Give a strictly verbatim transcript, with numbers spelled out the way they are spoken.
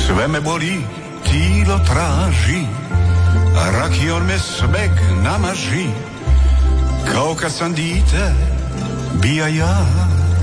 Sve me boli, tilo traži, a rakijom me smeg namaži, kao kad sam dite bija ja.